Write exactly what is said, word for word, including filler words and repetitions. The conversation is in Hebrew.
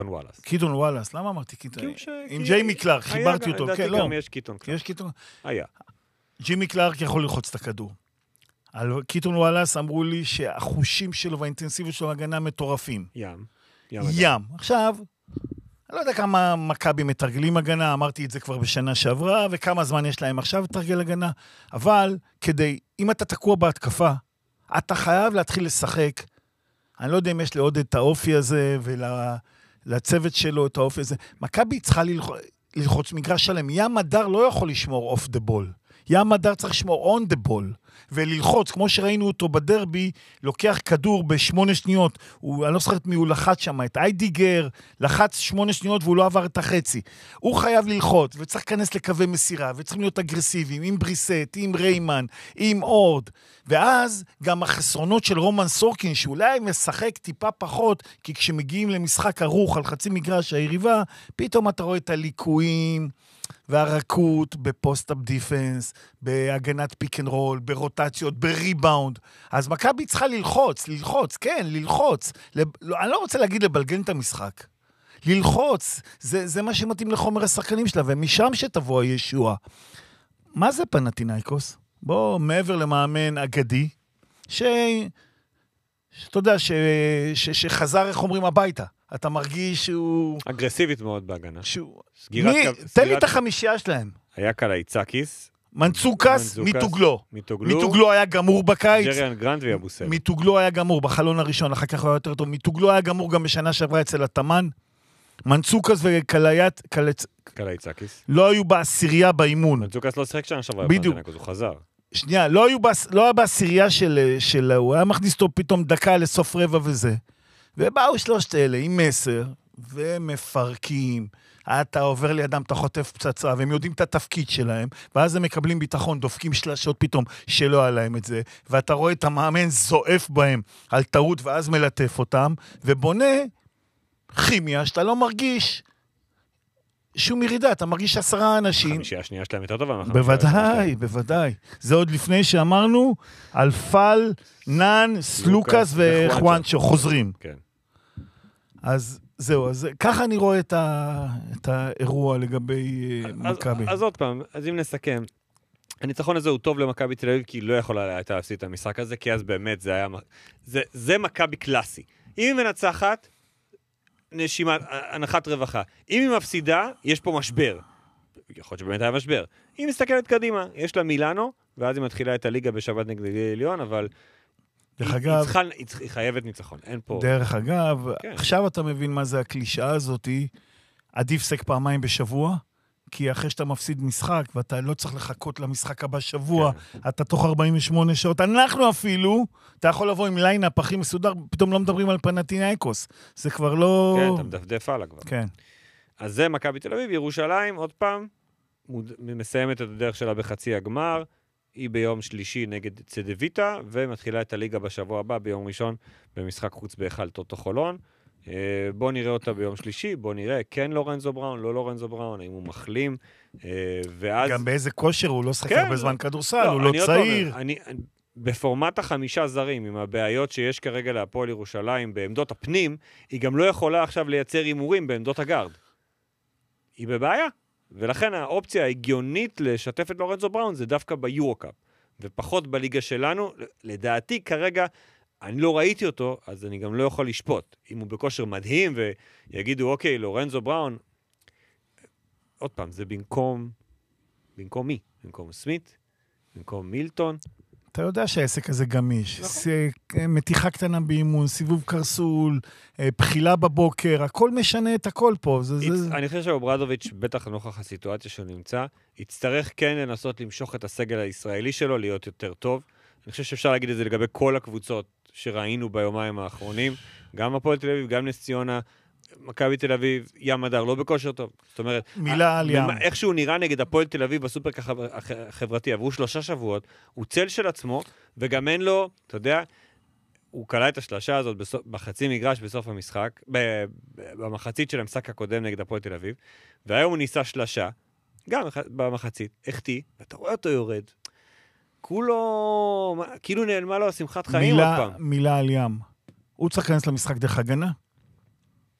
וואלאס. קיטון וואלאס, למה אמרתי קיטון? כאילו ש- עם כי- ג'יימי קלארק, חיברתי היה, אותו. לדעתי כן, לא. גם יש קיטון קלארק. יש קיטון. היה. ג'יימי קלארק יכול ללחוץ את הכדור. על קיטון וואלאס אמרו לי שהחושים שלו והאינטנסיביות שלו הגנה מטורפים. ים. ים. ים. עכשיו, אני לא יודע כמה מכבי מתרגלים הגנה, אמרתי את זה כבר בשנה שעברה, וכמה זמן יש להם עכשיו לתרגל הגנה, אבל כדי, אם אתה תקוע בהתקפה, אתה חייב להתחיל לשחק. אני לא יודע אם יש לעוד את האופי הזה, ולצוות שלו את האופי הזה. מכבי צריכה ללחוץ, ללחוץ מגרש שלם. ים הדר לא יכול לשמור אוף דה בול. ים הדר צריך לשמור און דה בול. וללחוץ, כמו שראינו אותו בדרבי, לוקח כדור בשמונה שניות, הוא, אני לא זוכרת מי הוא לחץ שם, את איידיגר, לחץ שמונה שניות והוא לא עבר את החצי. הוא חייב ללחוץ, וצריך להיכנס לקווי מסירה, וצריכים להיות אגרסיביים, עם בריסט, עם ריימן, עם אורד, ואז גם החסרונות של רומן סורקין, שאולי משחק טיפה פחות, כי כשמגיעים למשחק ארוך על חצי מגרש היריבה, פתאום אתה רואה את הליקויים, והרכות בפוסט-אפ דיפנס, בהגנת פיק אנד רול, ברוטציות, בריבאונד. אז מכבי צריכה ללחוץ, ללחוץ, כן, ללחוץ. לב... לא, אני לא רוצה להגיד לבלגן את המשחק. ללחוץ, זה, זה מה שמתאים לחומר השחקנים שלה, ומשם שתבוא הישוע. מה זה פנתינייקוס? בוא, מעבר למאמן אגדי, ש... שאתה יודע, ש... ש... שחזר, איך אומרים, הביתה. אתה מרגיש שהוא... אגרסיבית מאוד בהגנה. שהוא... סגירת... מי... קו... תן סגירת... לי את החמישייה שלהם. היה קלעיצקיס. מנצוקס, מיטוגלו. מיטוגלו. מיטוגלו היה גמור בקיץ. ג'ריאן גרנט ויבוסל. מיטוגלו היה גמור בחלון הראשון, אחר כך הוא היה יותר טוב. מיטוגלו היה גמור גם בשנה שעברה אצל התאמן. מנצוקס וקלעיית... קלעיצקיס. לא היו בעשירייה באימון. מנצוקס לא שיחק שנה שעברה. בדיוק. הוא חזר. שנייה, לא, היו בעש... לא היה בעשירייה של... של... הוא היה מכניס אותו פתאום דקה לסוף רבע וזה. ובאו שלושת אלה עם מסר, ומפרקים. אתה עובר לידם, אתה חוטף פצצה, והם יודעים את התפקיד שלהם, ואז הם מקבלים ביטחון, דופקים שלשות פתאום, שלא היה להם את זה, ואתה רואה את המאמן זועף בהם על טעות, ואז מלטף אותם, ובונה כימיה שאתה לא מרגיש שום ירידה, אתה מרגיש עשרה אנשים. חמישייה השנייה שלהם יותר טובה. בוודאי, בוודאי. זה עוד לפני שאמרנו, על פל, נן, סלוקס וחואנצ'ו, חוזרים. כן. אז זהו, אז ככה אני רואה את, ה, את האירוע לגבי מכבי. אז עוד פעם, אז אם נסכם, הניצחון הזה הוא טוב למכבי תל אביב, כי היא לא יכולה הייתה להפסיד את המשחק הזה, כי אז באמת זה היה, זה, זה מכבי קלאסי. אם היא מנצחת, נשימת, הנחת רווחה. אם היא מפסידה, יש פה משבר. יכול להיות שבאמת היה משבר. היא מסתכלת קדימה, יש לה מילאנו, ואז היא מתחילה את הליגה בשבת נגד עליון, אבל... דרך היא, אגב, היא, צריכה, היא, היא חייבת ניצחון, אין פה... דרך אגב, כן. עכשיו אתה מבין מה זה הקלישאה הזאת, עדיף סק פעמיים בשבוע, כי אחרי שאתה מפסיד משחק, ואתה לא צריך לחכות למשחק הבא שבוע, כן. אתה תוך ארבעים ושמונה שעות, אנחנו אפילו, אתה יכול לבוא עם ליינאפ הכי מסודר, פתאום לא מדברים על פנתינייקוס, זה כבר לא... כן, אתה מדפדף הלאה כבר. כן. אז זה מכבי תל אביב, ירושלים, עוד פעם, מסיימת את הדרך שלה בחצי הגמר, היא ביום שלישי נגד צדוויטה, ומתחילה את הליגה בשבוע הבא, ביום ראשון, במשחק חוץ בהיכל טוטו חולון. בוא נראה אותה ביום שלישי, בוא נראה, כן לורנזו בראון, לא לורנזו בראון, האם הוא מחלים, ואז... גם באיזה כושר, הוא לא שחק כן, בזמן כדורסל, לא, הוא לא צעיר. אומר, אני, בפורמט החמישה זרים, עם הבעיות שיש כרגע להפועל ירושלים בעמדות הפנים, היא גם לא יכולה עכשיו לייצר הימורים בעמדות הגארד. היא בבעיה. ולכן האופציה ההגיונית לשתף את לורנזו בראון זה דווקא ביורוקאפ, ופחות בליגה שלנו. לדעתי כרגע אני לא ראיתי אותו, אז אני גם לא יכול לשפוט. אם הוא בכושר מדהים ויגידו, אוקיי, לורנזו בראון, עוד פעם, זה במקום, במקום מי? במקום סמית? במקום מילטון? אתה יודע שהעסק הזה גמיש. מתיחה קטנה באימון, סיבוב קרסול, בחילה בבוקר, הכל משנה את הכל פה. אני חושב שאוברדוביץ' בטח נוכח הסיטואציה שהוא נמצא, יצטרך כן לנסות למשוך את הסגל הישראלי שלו, להיות יותר טוב. אני חושב שאפשר להגיד את זה לגבי כל הקבוצות שראינו ביומיים האחרונים, גם הפועל תל אביב, גם נס ציונה, מכבי תל אביב, ים הדר, לא בכושר טוב. זאת אומרת, מילה על ים. איך שהוא נראה נגד הפועל תל אביב בסופר החברתי, עברו שלושה שבועות, הוא צל של עצמו, וגם אין לו, אתה יודע, הוא קלע את השלושה הזאת בחצי מגרש בסוף המשחק, במחצית של המשחק הקודם נגד הפועל תל אביב, והיום הוא ניסה שלושה, גם במחצית, החטיא, ואתה רואה אותו יורד. כולו, כאילו נעלמה לו שמחת חיים עוד פעם. מילה על ים. הוא צריך להיכנס למשחק דרך הגנה,